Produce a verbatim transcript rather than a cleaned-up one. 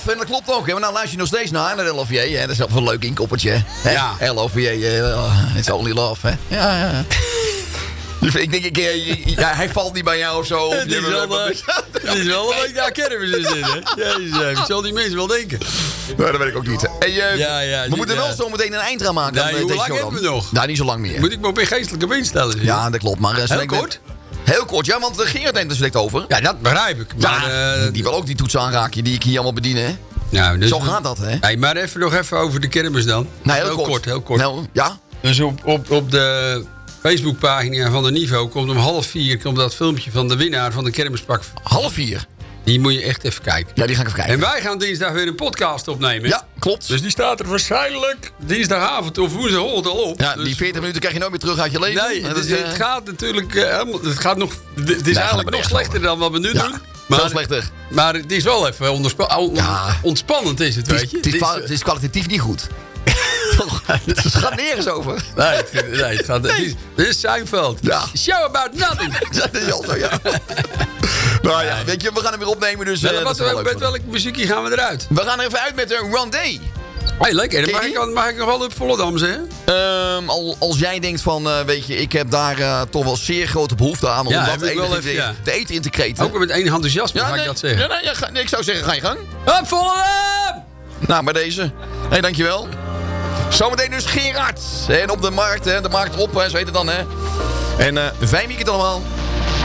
af en dat klopt ook. Hè. Maar nou luister je nog steeds naar, naar L O V J. Hè. Dat is wel een leuk inkoppertje. Hè. Ja. L O V J, uh, it's only love. Hè. Ja, ja. Ik denk, ik, ja, hij valt niet bij jou of zo. Of Het is wel, uh, het is wel een week naar kermis in zin, hè? Jezus, wat zal die mensen wel denken? Nou, dat weet ik ook niet. Hey, uh, ja, ja, we moeten ja. wel zo meteen een eind aan maken. Nee, aan, hoe deze lang show hebben dan. we nog? Nou, niet zo lang meer. Moet ik me op een geestelijke been stellen? Zie? Ja, dat klopt. Maar, uh, heel kort? Heel kort, ja, want uh, Gerard neemt er select over. Ja, dat begrijp ik. Maar, ja, uh, die wil ook die toets aanraken die ik hier allemaal bedien, hè? Nou, dus zo gaat dat, hè? Hey, maar even nog even over de kermis dan. Nou, heel, heel kort. kort. Heel kort. Nou, ja? Dus op, op, op de Facebookpagina van de Niveau komt om half vier komt dat filmpje van de winnaar van de kermispak. Half vier? Die moet je echt even kijken. Ja, die ga ik even kijken. En wij gaan dinsdag weer een podcast opnemen. Ja, klopt. Dus die staat er waarschijnlijk dinsdagavond of woensdagochtend al op. Ja, dus die veertig minuten krijg je nooit meer terug uit je leven. Nee, het, dat is, is, uh... het gaat natuurlijk uh, helemaal... Het, gaat nog, het is nee, eigenlijk nog slechter over. Dan wat we nu ja, doen. Maar, veel slechter. Maar het is wel even onderspa- on, ja. ontspannend, is het, het is, weet je. Het is, het, is, het is kwalitatief niet goed. Toch? Het gaat nergens over. Nee, het, nee, het gaat... Nee. Het is, dit is Seinfeld. Ja. Show about nothing. Dat is al zo, ja. Nou ja, weet je, we gaan hem weer opnemen, dus... Wel, uh, wat, dat met welke muziekje gaan we eruit? We gaan er even uit met een uh, Rondé. Hey, lekker. Mag ik, mag ik nog wel op Volendam zeggen? Um, al, als jij denkt van, uh, weet je, ik heb daar uh, toch wel zeer grote behoefte aan... om ja, dat eten, wel even, te, ja. te eten in te kreten. Ook met één enthousiasme ja, ga nee, ik dat zeggen. Ja, nee, ja, ga, nee, ik zou zeggen, ga je gang. Op Volendam! Nou, bij deze. Hé, hey, dankjewel. Zometeen dus Gerard. En op de markt, hè, de markt op, hè, zo heet het dan, hè. En uh, fijn weekend allemaal.